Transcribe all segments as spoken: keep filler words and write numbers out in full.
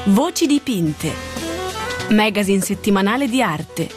Voci dipinte. Magazine settimanale di arte.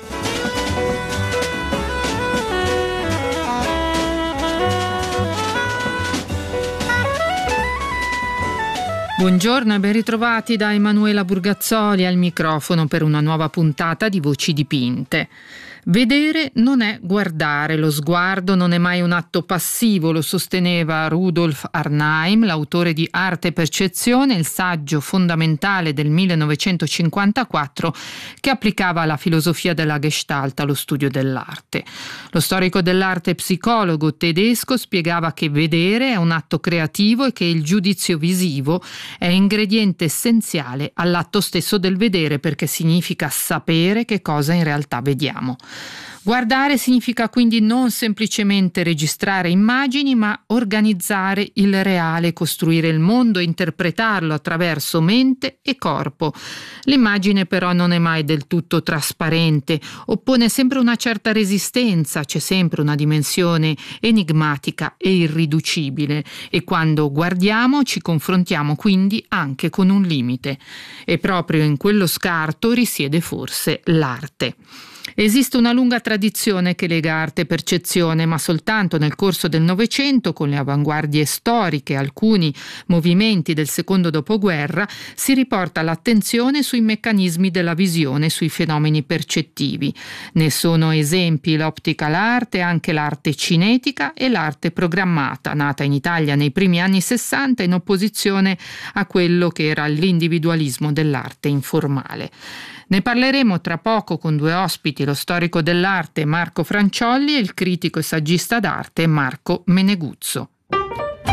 Buongiorno e ben ritrovati da Emanuela Burgazzoli al microfono per una nuova puntata di Voci dipinte. Vedere non è guardare, lo sguardo non è mai un atto passivo, lo sosteneva Rudolf Arnheim, l'autore di Arte e Percezione, il saggio fondamentale del millenovecentocinquantaquattro che applicava la filosofia della Gestalt allo studio dell'arte. Lo storico dell'arte e psicologo tedesco spiegava che vedere è un atto creativo e che il giudizio visivo è ingrediente essenziale all'atto stesso del vedere, perché significa sapere che cosa in realtà vediamo. Guardare significa quindi non semplicemente registrare immagini, ma organizzare il reale, costruire il mondo e interpretarlo attraverso mente e corpo. L'immagine però non è mai del tutto trasparente, oppone sempre una certa resistenza, c'è sempre una dimensione enigmatica e irriducibile, e quando guardiamo ci confrontiamo quindi anche con un limite. E proprio in quello scarto risiede forse l'arte. Esiste una lunga tradizione che lega arte e percezione, ma soltanto nel corso del Novecento, con le avanguardie storiche e alcuni movimenti del secondo dopoguerra, si riporta l'attenzione sui meccanismi della visione, sui fenomeni percettivi. Ne sono esempi l'optical art e anche l'arte cinetica e l'arte programmata, nata in Italia nei primi anni sessanta in opposizione a quello che era l'individualismo dell'arte informale. Ne parleremo tra poco con due ospiti, lo storico dell'arte Marco Franciolli e il critico e saggista d'arte Marco Meneguzzo.